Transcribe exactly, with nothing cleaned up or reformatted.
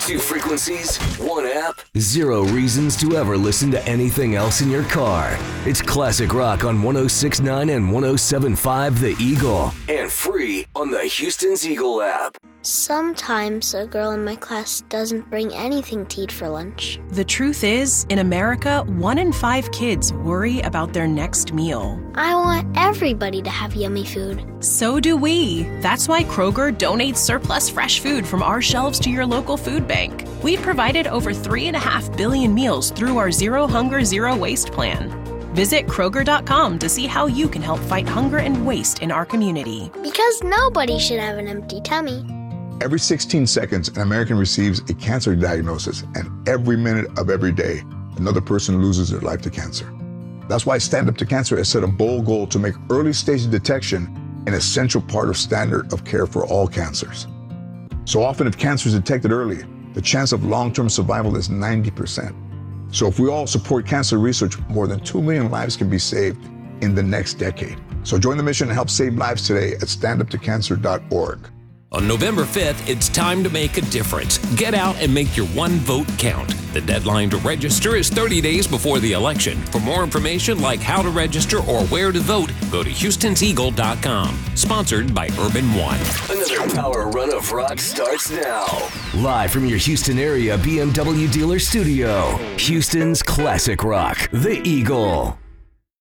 Two frequencies, one app, zero reasons to ever listen to anything else in your car. It's classic rock on one oh six point nine and one oh seven point five The Eagle. And free on the Houston's Eagle app. Sometimes a girl in my class doesn't bring anything to eat for lunch. The truth is, in America, one in five kids worry about their next meal. I want everybody to have yummy food. So do we. That's why Kroger donates surplus fresh food from our shelves to your local food bank. We've provided over three and a half billion meals through our Zero Hunger, Zero Waste plan. Visit Kroger dot com to see how you can help fight hunger and waste in our community. Because nobody should have an empty tummy. Every sixteen seconds, an American receives a cancer diagnosis, and every minute of every day, another person loses their life to cancer. That's why Stand Up to Cancer has set a bold goal to make early stage detection an essential part of standard of care for all cancers. So often, if cancer is detected early, the chance of long-term survival is ninety percent. So if we all support cancer research, more than two million lives can be saved in the next decade. So join the mission and help save lives today at stand up to cancer dot org. On November fifth, it's time to make a difference. Get out and make your one vote count. The deadline to register is thirty days before the election. For more information like how to register or where to vote, go to houstons eagle dot com. Sponsored by Urban One. Another power run of rock starts now. Live from your Houston area B M W dealer studio, Houston's classic rock, The Eagle.